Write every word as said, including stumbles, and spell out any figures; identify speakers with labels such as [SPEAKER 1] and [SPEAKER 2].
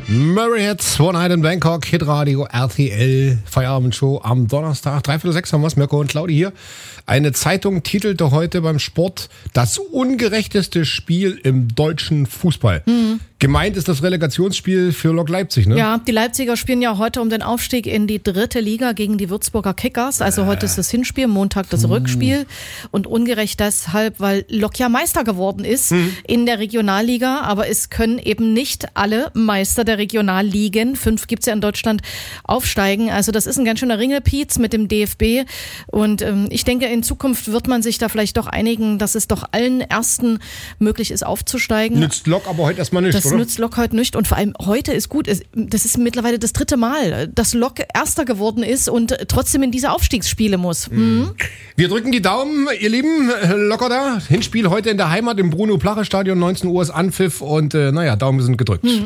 [SPEAKER 1] Murray Hits, One Night in Bangkok, Hitradio, R T L, Feierabendshow am Donnerstag. Dreiviertel sechs haben wir's, Mirko und Claudi hier. Eine Zeitung titelte heute beim Sport das ungerechteste Spiel im deutschen Fußball. Mhm. Gemeint ist das Relegationsspiel für Lok Leipzig, ne?
[SPEAKER 2] Ja, die Leipziger spielen ja heute um den Aufstieg in die dritte Liga gegen die Würzburger Kickers. Also äh. heute ist das Hinspiel, Montag das mhm. Rückspiel. Und ungerecht deshalb, weil Lok ja Meister geworden ist mhm. in der Regionalliga. Aber es können eben nicht alle Meister der Regionalligen, fünf gibt's ja in Deutschland, aufsteigen. Also das ist ein ganz schöner Ringelpiez mit dem D F B. Und ähm, ich denke, in Zukunft wird man sich da vielleicht doch einigen, dass es doch allen Ersten möglich ist, aufzusteigen.
[SPEAKER 1] Nützt Lok aber heute erstmal nicht,
[SPEAKER 2] das
[SPEAKER 1] oder?
[SPEAKER 2] Das nützt Lok heute nicht. Und vor allem heute ist gut. Das ist mittlerweile das dritte Mal, dass Lok Erster geworden ist und trotzdem in diese Aufstiegsspiele muss. Mhm.
[SPEAKER 1] Wir drücken die Daumen, ihr Lieben. Locker da. Hinspiel heute in der Heimat im Bruno-Plache-Stadion. neunzehn Uhr ist Anpfiff und äh, naja, Daumen sind gedrückt. Mhm.